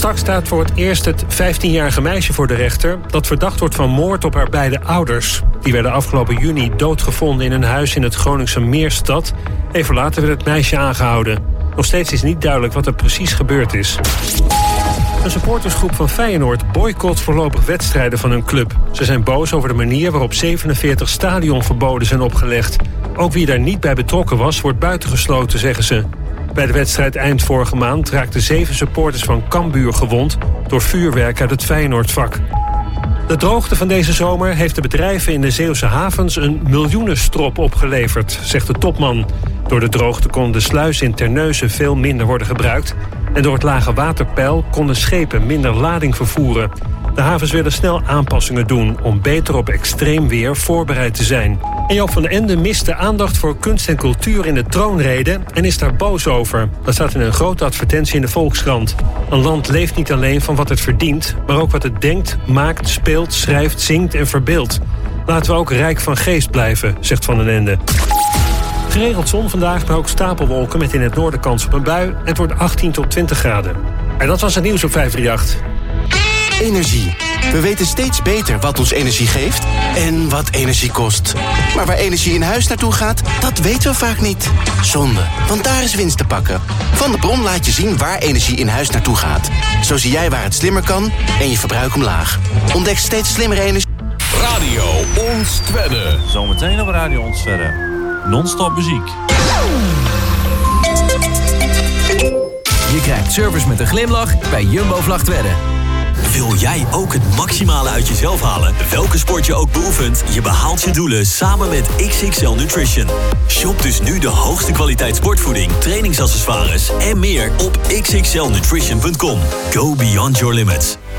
Straks staat voor het eerst het 15-jarige meisje voor de rechter dat verdacht wordt van moord op haar beide ouders. Die werden afgelopen juni doodgevonden in een huis in het Groningse Meerstad. Even later werd het meisje aangehouden. Nog steeds is niet duidelijk wat er precies gebeurd is. Een supportersgroep van Feyenoord boycott voorlopig wedstrijden van hun club. Ze zijn boos over de manier waarop 47 stadionverboden zijn opgelegd. Ook wie daar niet bij betrokken was, wordt buitengesloten, zeggen ze. Bij de wedstrijd eind vorige maand raakten 7 supporters van Cambuur gewond door vuurwerk uit het Feyenoordvak. De droogte van deze zomer heeft de bedrijven in de Zeeuwse havens een miljoenenstrop opgeleverd, zegt de topman. Door de droogte kon de sluis in Terneuzen veel minder worden gebruikt en door het lage waterpeil konden schepen minder lading vervoeren. De havens willen snel aanpassingen doen om beter op extreem weer voorbereid te zijn. En Joop van den Ende mist de aandacht voor kunst en cultuur in de troonrede en is daar boos over. Dat staat in een grote advertentie in de Volkskrant. Een land leeft niet alleen van wat het verdient, maar ook wat het denkt, maakt, speelt, schrijft, zingt en verbeeldt. Laten we ook rijk van geest blijven, zegt Van den Ende. Geregeld zon vandaag, maar ook stapelwolken met in het noorden kans op een bui. Het wordt 18 tot 20 graden. En dat was het nieuws op 538. Energie. We weten steeds beter wat ons energie geeft en wat energie kost. Maar waar energie in huis naartoe gaat, dat weten we vaak niet. Zonde, want daar is winst te pakken. Van de Bron laat je zien waar energie in huis naartoe gaat. Zo zie jij waar het slimmer kan en je verbruik omlaag. Ontdek steeds slimmere energie. Radio Ons Twedde. Zometeen op Radio Ons Twedde. Non-stop muziek. Je krijgt service met een glimlach bij Jumbo Vlagtwedde. Wil jij ook het maximale uit jezelf halen? Welke sport je ook beoefent, je behaalt je doelen samen met XXL Nutrition. Shop dus nu de hoogste kwaliteit sportvoeding, trainingsaccessoires en meer op xxlnutrition.com. Go beyond your limits.